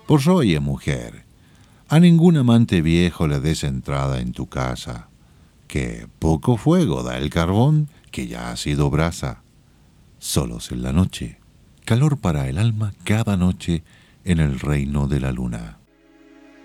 Pues oye, mujer, a ningún amante viejo le des entrada en tu casa, que poco fuego da el carbón que ya ha sido brasa. Solos en la noche, calor para el alma cada noche en el reino de la luna.